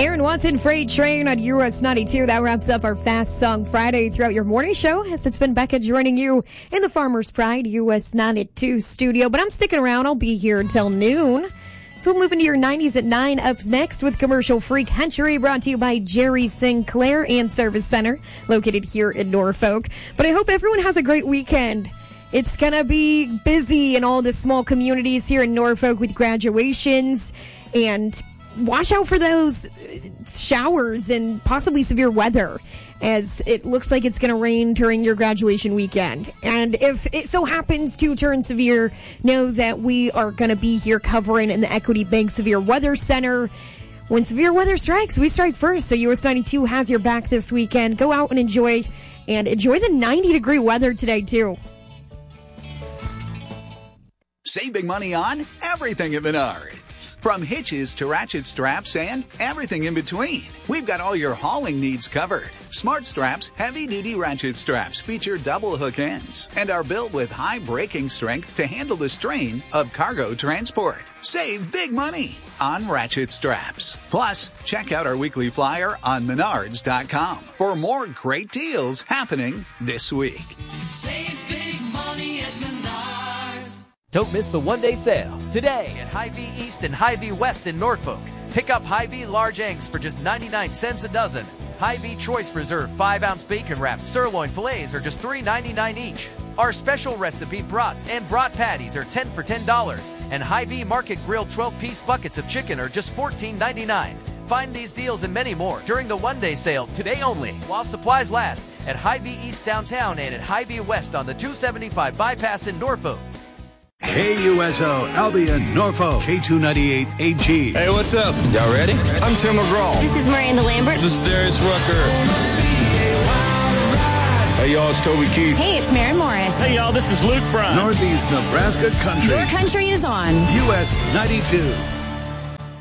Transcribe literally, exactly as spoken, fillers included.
Aaron Watson, Freight Train on U S ninety-two. That wraps up our Fast Song Friday throughout your morning show, as it's been Becca joining you in the Farmer's Pride U S ninety-two studio. But I'm sticking around. I'll be here until noon. So we'll move into your nineties at nine. Up next with Commercial Free Country, brought to you by Jerry Sinclair and Service Center, located here in Norfolk. But I hope everyone has a great weekend. It's going to be busy in all the small communities here in Norfolk with graduations, and watch out for those showers and possibly severe weather, as it looks like it's going to rain during your graduation weekend. And if it so happens to turn severe, know that we are going to be here covering in the Equity Bank Severe Weather Center. When severe weather strikes, we strike first. So U S ninety-two has your back this weekend. Go out and enjoy, and enjoy the ninety degree weather today too. Save big money on everything at Menards. From hitches to ratchet straps and everything in between, we've got all your hauling needs covered. Smart Straps heavy-duty ratchet straps feature double hook ends and are built with high braking strength to handle the strain of cargo transport. Save big money on ratchet straps. Plus, check out our weekly flyer on menards dot com for more great deals happening this week. Save big money at Menards. Don't miss the one-day sale today at Hy-Vee East and Hy-Vee West in Norfolk. Pick up Hy-Vee large eggs for just ninety-nine cents a dozen. Hy-Vee Choice Reserve five ounce bacon wrapped sirloin fillets are just three ninety-nine each. Our special recipe brats and brat patties are ten for ten dollars. And Hy-Vee Market Grill twelve piece buckets of chicken are just fourteen ninety-nine. Find these deals and many more during the one-day sale today only, while supplies last, at Hy-Vee East downtown and at Hy-Vee West on the two seventy-five bypass in Norfolk. K U S O, Albion, Norfolk, K two ninety-eight A G. Hey, what's up? Y'all ready? I'm Tim McGraw. This is Miranda Lambert. This is Darius Rucker. Hey, y'all, it's Toby Keith. Hey, it's Maren Morris. Hey, y'all, this is Luke Bryan. Northeast Nebraska Country. Your country is on U S ninety-two.